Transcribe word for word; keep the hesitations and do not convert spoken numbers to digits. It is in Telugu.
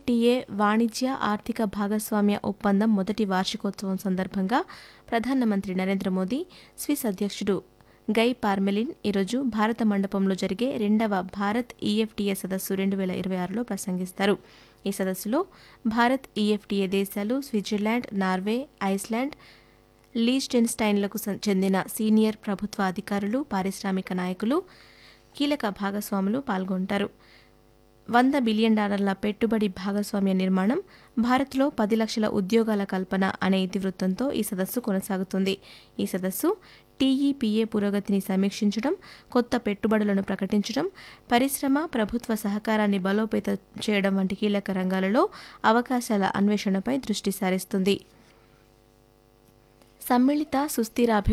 ఎఫ్టీఏ వాణిజ్య ఆర్థిక భాగస్వామ్య ఒప్పందం మొదటి వార్షికోత్సవం సందర్భంగా ప్రధానమంత్రి నరేంద్ర మోదీ స్విస్ అధ్యక్షుడు గై పార్మెలిన్ ఈరోజు భారత మండపంలో జరిగే రెండవ భారత్ ఈఎఫ్టీఏ సదస్సు రెండు వేల ఇరవై ఆరులో ప్రసంగిస్తారు. ఈ సదస్సులో భారత్ ఈఎఫ్టీఏ దేశాలు స్విట్జర్లాండ్, నార్వే, ఐస్లాండ్, లీచ్టెన్స్టైన్లకు చెందిన సీనియర్ ప్రభుత్వ అధికారులు, పారిశ్రామిక నాయకులు, కీలక భాగస్వాములు పాల్గొంటారు. వంద బిలియన్ డాలర్ల పెట్టుబడి భాగస్వామ్య నిర్మాణం, భారత్లో పది లక్షల ఉద్యోగాల కల్పన అనే ఇతివృత్తంతో ఈ సదస్సు కొనసాగుతుంది. ఈ సదస్సు టీఈపీఏ పురోగతిని సమీక్షించడం, కొత్త పెట్టుబడులను ప్రకటించడం, పరిశ్రమ ప్రభుత్వ సహకారాన్ని బలోపేతం చేయడం వంటి కీలక రంగాలలో అవకాశాల అన్వేషణపై దృష్టి సారిస్తుంది. సమ్మిళిత సుస్థిర